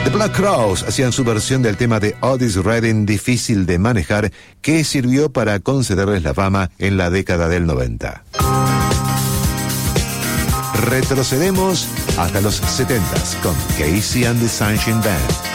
The Black Crowes hacían su versión del tema de Otis Redding, Difícil de Manejar, que sirvió para concederles la fama en la década del 90. Retrocedemos hasta los 70s con Casey and the Sunshine Band.